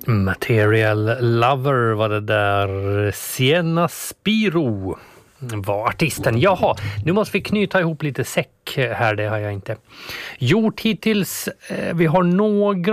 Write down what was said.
Material Lover var det där. Sienna Spiro var artisten. Jaha, nu måste vi knyta ihop lite säck här, det har jag inte gjort hittills. Vi har några